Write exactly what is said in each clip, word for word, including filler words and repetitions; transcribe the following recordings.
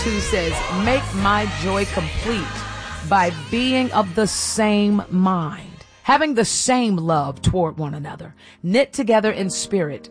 two says, make my joy complete by being of the same mind, having the same love toward one another, knit together in spirit,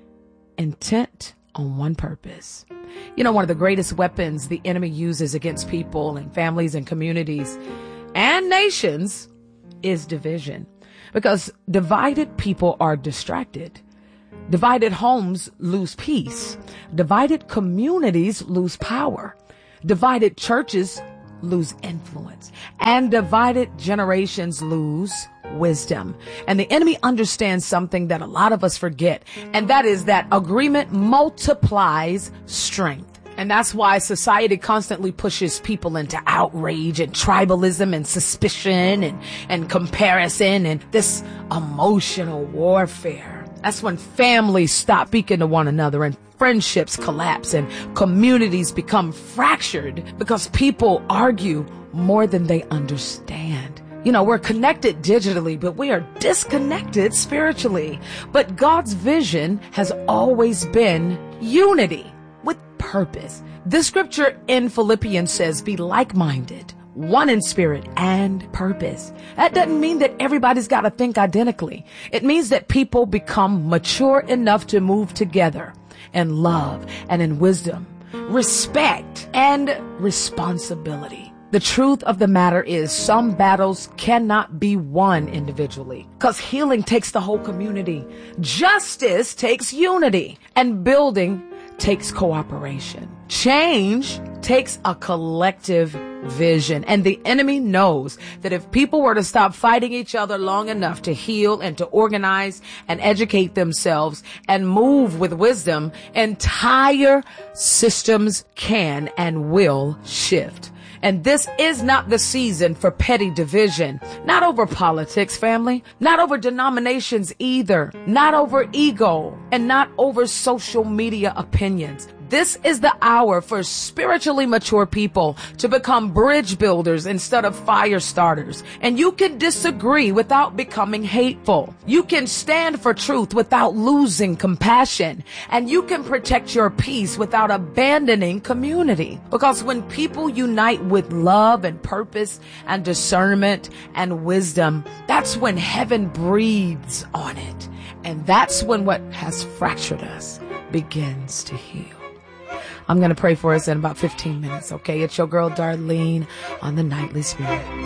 intent on one purpose. You know, one of the greatest weapons the enemy uses against people and families and communities and nations is division, because divided people are distracted. Divided homes lose peace. Divided communities lose power. Divided churches lose influence. And divided generations lose wisdom. And the enemy understands something that a lot of us forget, and that is that agreement multiplies strength. And that's why society constantly pushes people into outrage and tribalism and suspicion and, and comparison and this emotional warfare. That's when families stop speaking to one another and friendships collapse and communities become fractured because people argue more than they understand. You know, we're connected digitally, but we are disconnected spiritually. But God's vision has always been unity with purpose. The scripture in Philippians says, be like-minded, one in spirit and purpose. That doesn't mean that everybody's got to think identically. It means that people become mature enough to move together in love and in wisdom, respect and responsibility. The truth of the matter is some battles cannot be won individually, because healing takes the whole community. Justice takes unity, and building takes cooperation. Change takes a collective vision. And the enemy knows that if people were to stop fighting each other long enough to heal and to organize and educate themselves and move with wisdom, entire systems can and will shift. And this is not the season for petty division, not over politics, family, not over denominations either, not over ego, and not over social media opinions. This is the hour for spiritually mature people to become bridge builders instead of fire starters. And you can disagree without becoming hateful. You can stand for truth without losing compassion. And you can protect your peace without abandoning community. Because when people unite with love and purpose and discernment and wisdom, that's when heaven breathes on it. And that's when what has fractured us begins to heal. I'm going to pray for us in about fifteen minutes, okay? It's your girl, Darlene, on the Nightly Spirit.